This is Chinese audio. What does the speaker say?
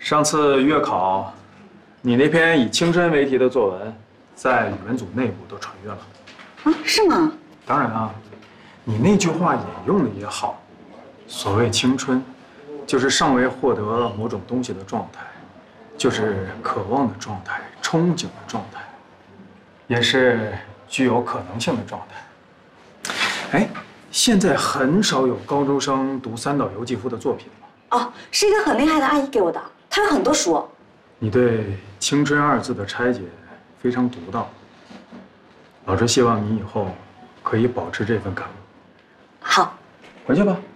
上次月考，你那篇以青春为题的作文，在语文组内部都传阅了。 啊，是吗？ 当然啊，你那句话引用的也好。所谓青春，就是尚未获得某种东西的状态，就是渴望的状态、憧憬的状态，也是具有可能性的状态。哎，现在很少有高中生读三岛由纪夫的作品了。 哦，是一个很厉害的阿姨给我的，她有很多书。 你对“青春”二字的拆解非常独到，老师希望你以后可以保持这份感悟。 好， 回去吧。